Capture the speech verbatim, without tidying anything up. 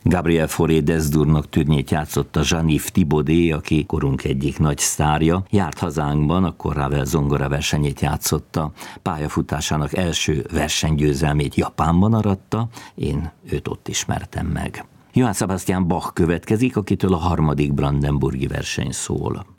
Gabriel Fauré Desdournak türnyét játszotta Jean-Yves Thibaudet, aki korunk egyik nagy sztárja. Járt hazánkban, akkor Ravel zongora versenyét játszotta. Pályafutásának első versenygyőzelmét Japánban aratta, én őt ott ismertem meg. Johann Sebastian Bach következik, akitől a harmadik brandenburgi verseny szól.